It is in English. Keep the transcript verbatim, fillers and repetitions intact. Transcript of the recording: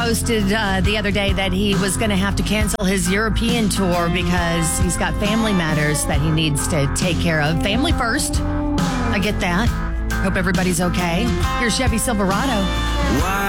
posted uh, the other day that he was going to have to cancel his European tour because he's got family matters that he needs to take care of. Family first. I get that. Hope everybody's okay. Here's Chevy Silverado. Why?